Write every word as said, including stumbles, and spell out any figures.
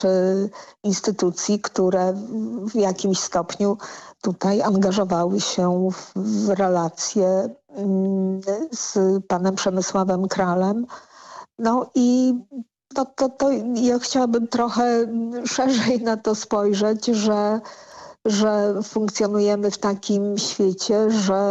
czy instytucji, które w jakimś stopniu tutaj angażowały się w, w relacje z panem Przemysławem Kralem. No i to, to, to ja chciałabym trochę szerzej na to spojrzeć, że, że funkcjonujemy w takim świecie, że